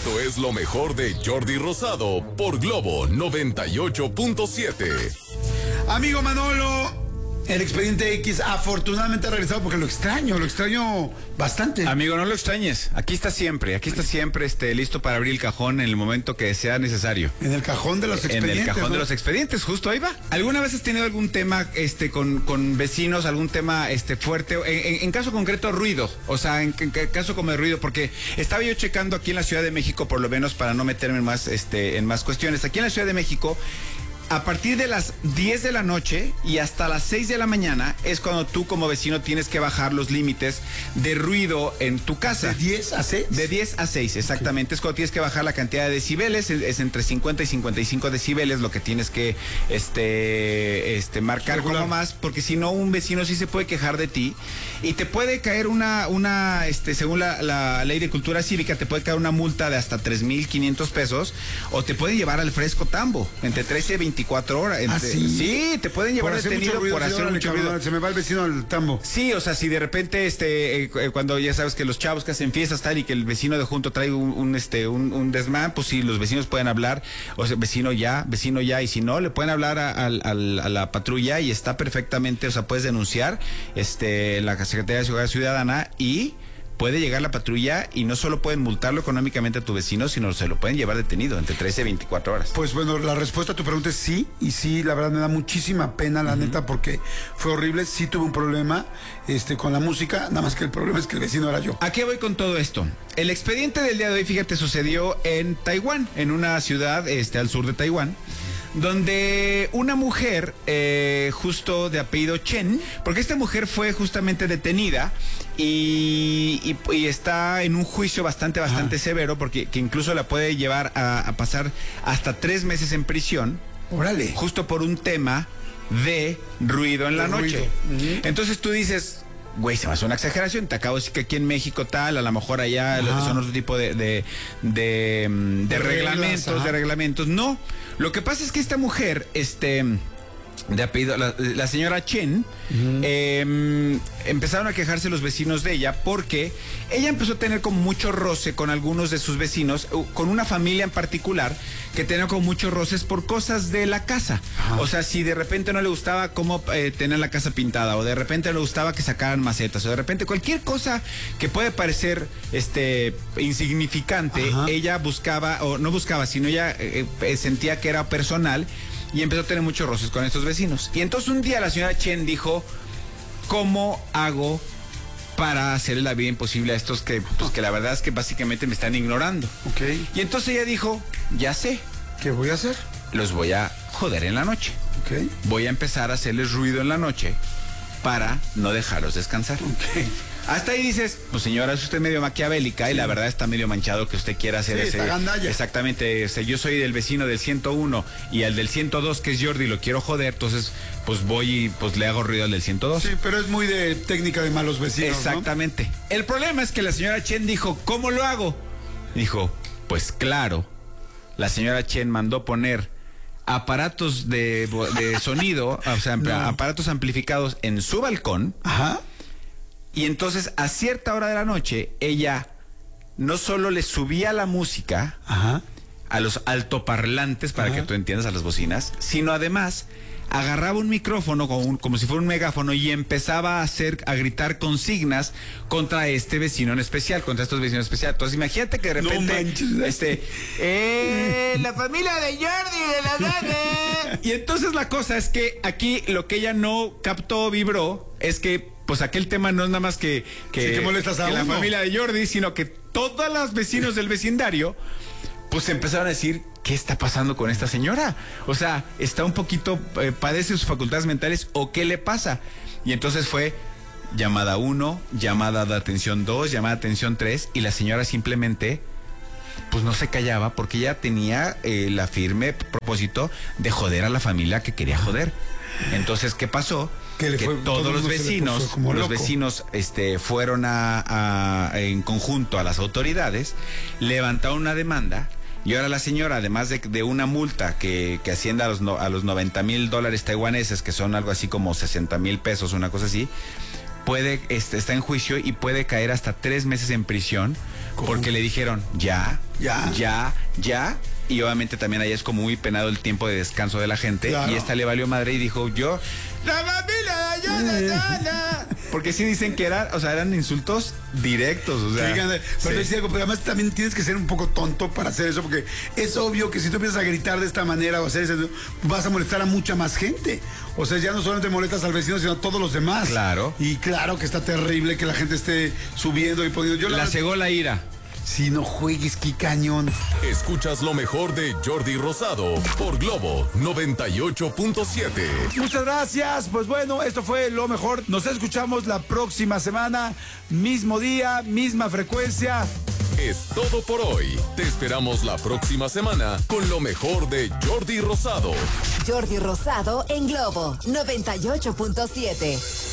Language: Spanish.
Esto es lo mejor de Jordi Rosado por Globo 98.7. Amigo Manolo, el expediente X afortunadamente ha regresado porque lo extraño bastante. Amigo, no lo extrañes, aquí está siempre, listo para abrir el cajón en el momento que sea necesario. En el cajón de los expedientes. En el cajón, ¿no?, de los expedientes, justo ahí va. ¿Alguna vez has tenido algún tema con vecinos, algún tema fuerte? En caso concreto, ruido, o sea, en caso como de ruido, porque estaba yo checando aquí en la Ciudad de México, por lo menos para no meterme en más cuestiones. Aquí en la Ciudad de México, a partir de las 10 de la noche y hasta las 6 de la mañana es cuando tú como vecino tienes que bajar los límites de ruido en tu casa. ¿De 10 a 6? De 10 a 6, exactamente. Okay. Es cuando tienes que bajar la cantidad de decibeles, es entre 50 y 55 decibeles lo que tienes que marcar regular, como más, porque si no un vecino sí se puede quejar de ti y te puede caer según la ley de cultura cívica, te puede caer una multa de hasta 3,500 pesos o te puede llevar al fresco tambo, entre 13 y 24 horas. Sí, te pueden llevar detenido por hacer mucho ruido. Se me va el vecino al tambo. Sí, o sea, si de repente, cuando ya sabes que los chavos que hacen fiestas tal y que el vecino de junto trae un desmán, pues sí, los vecinos pueden hablar, o sea, vecino ya, y si no, le pueden hablar a la patrulla y está perfectamente, o sea, puedes denunciar, la Secretaría de Seguridad Ciudadana y puede llegar la patrulla y no solo pueden multarlo económicamente a tu vecino, sino se lo pueden llevar detenido entre 13 y 24 horas. Pues bueno, la respuesta a tu pregunta es sí, y sí, la verdad me da muchísima pena, la neta, porque fue horrible. Sí tuve un problema con la música, nada más que el problema es que el vecino era yo. ¿A qué voy con todo esto? El expediente del día de hoy, fíjate, sucedió en Taiwán, en una ciudad al sur de Taiwán, donde una mujer, justo de apellido Chen, porque esta mujer fue justamente detenida y está en un juicio bastante severo, porque que incluso la puede llevar a pasar hasta 3 meses en prisión. Órale. Justo por un tema de ruido en la noche. Entonces tú dices, güey, se me hace una exageración. Te acabo de decir que aquí en México tal, a lo mejor allá son otro tipo de reglamentos. No, lo que pasa es que esta mujer, de apellido, la señora Chen, empezaron a quejarse los vecinos de ella porque ella empezó a tener como mucho roce con algunos de sus vecinos, con una familia en particular que tenía como muchos roces por cosas de la casa. O sea, si de repente no le gustaba cómo tener la casa pintada, o de repente no le gustaba que sacaran macetas, o de repente cualquier cosa que puede parecer insignificante, ella buscaba, o no buscaba, sino ella sentía que era personal. Y empezó a tener muchos roces con estos vecinos. Y entonces un día la señora Chen dijo, ¿cómo hago para hacerle la vida imposible a estos que la verdad es que básicamente me están ignorando? Okay. Y entonces ella dijo, ya sé. ¿Qué voy a hacer? Los voy a joder en la noche. Okay. Voy a empezar a hacerles ruido en la noche para no dejarlos descansar. Okay. Hasta ahí dices, pues señora, es usted medio maquiavélica, y la verdad está medio manchado que usted quiera hacer ese... gandalla. Exactamente, yo soy del vecino del 101 y al del 102, que es Jordi, lo quiero joder, entonces pues voy y pues le hago ruido al del 102. Sí, pero es muy de técnica de malos vecinos, exactamente, ¿no? El problema es que la señora Chen dijo, ¿cómo lo hago? Dijo, pues claro, la señora Chen mandó poner aparatos de sonido, o sea, aparatos amplificados en su balcón. Y entonces a cierta hora de la noche ella no solo le subía la música a los altoparlantes, para que tú entiendas, a las bocinas, sino además agarraba un micrófono como si fuera un megáfono y empezaba a gritar consignas contra este vecino en especial, contra estos vecinos en especial. Entonces imagínate que de repente la familia de Jordi de la Dana. Y entonces la cosa es que aquí lo que ella no captó, vibró, es que pues aquel tema no es nada más que molestas a la familia de Jordi, sino que todos los vecinos del vecindario pues empezaron a decir, ¿qué está pasando con esta señora? O sea, está un poquito, padece sus facultades mentales, ¿o qué le pasa? Y entonces fue llamada 1, llamada de atención 2, llamada de atención 3, y la señora simplemente pues no se callaba, porque ella tenía la firme propósito de joder a la familia que quería joder. Entonces, ¿qué pasó? Que todos los vecinos fueron en conjunto a las autoridades, levantaron una demanda, y ahora la señora, además de una multa que asciende a los $90,000 taiwaneses, que son algo así como 60,000 pesos, una cosa así, está en juicio y puede caer hasta 3 meses en prisión porque le dijeron ya. Y obviamente también ahí es como muy penado el tiempo de descanso de la gente. Claro. Y esta le valió madre y dijo, yo, la familia, porque sí dicen que eran insultos directos, o sea. Pero sí. Pero además también tienes que ser un poco tonto para hacer eso, porque es obvio que si tú empiezas a gritar de esta manera o hacer eso, vas a molestar a mucha más gente. O sea, ya no solamente molestas al vecino, sino a todos los demás. Claro. Y claro que está terrible que la gente esté subiendo y poniendo. La cegó la ira. Si no juegues, qué cañón. Escuchas lo mejor de Jordi Rosado por Globo 98.7. Muchas gracias. Pues bueno, esto fue lo mejor. Nos escuchamos la próxima semana. Mismo día, misma frecuencia. Es todo por hoy. Te esperamos la próxima semana con lo mejor de Jordi Rosado. Jordi Rosado en Globo 98.7.